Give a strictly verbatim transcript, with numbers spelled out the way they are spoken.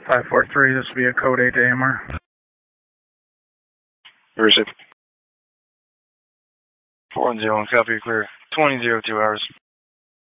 five four three, this will be a code eight to A M R. Receive. four one zero one, copy, clear. twenty zero two hours.